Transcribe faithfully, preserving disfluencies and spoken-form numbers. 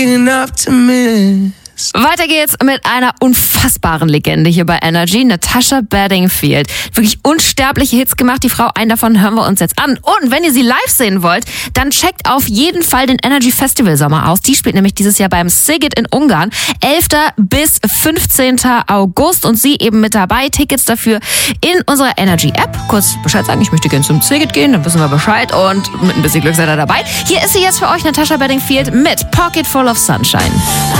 Weiter geht's mit einer unfassbaren Legende hier bei Energy, Natasha Bedingfield. Wirklich unsterbliche Hits gemacht, die Frau. Einen davon hören wir uns jetzt an. Und wenn ihr sie live sehen wollt, dann checkt auf jeden Fall den Energy Festival Sommer aus. Die spielt nämlich dieses Jahr beim Szeged in Ungarn. elfter bis fünfzehnter August und sie eben mit dabei. Tickets dafür in unserer Energy App. Kurz Bescheid sagen, ich möchte gerne zum Szeged gehen, dann wissen wir Bescheid und mit ein bisschen Glück seid ihr dabei. Hier ist sie jetzt für euch, Natasha Bedingfield mit Pocket Full of Sunshine.